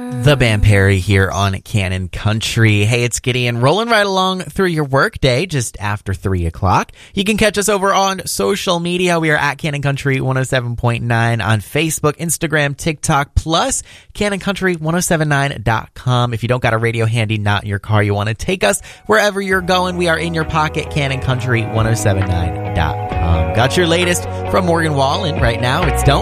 The Band Perry here on Cannon Country. Hey, it's Gideon rolling right along through your workday just after 3 o'clock. You can catch us over on social media. We are at Cannon Country 107.9 on Facebook, Instagram, TikTok, plus CannonCountry1079.com. If you don't got a radio handy, not in your car, you want to take us wherever you're going, we are in your pocket, CannonCountry1079.com. Got your latest from Morgan Wallen right now. It's Don't